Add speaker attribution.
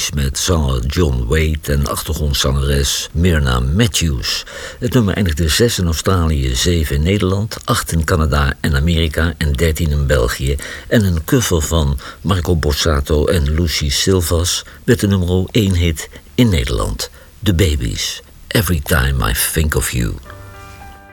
Speaker 1: Babies met zanger John Wade en achtergrondzangeres Myrna Matthews. Het nummer eindigde 6 in Australië, 7 in Nederland, 8 in Canada en Amerika en 13 in België. En een cover van Marco Borsato en Lucy Silvas werd de nummer 1 hit in Nederland. The Babies, Every Time I Think of You.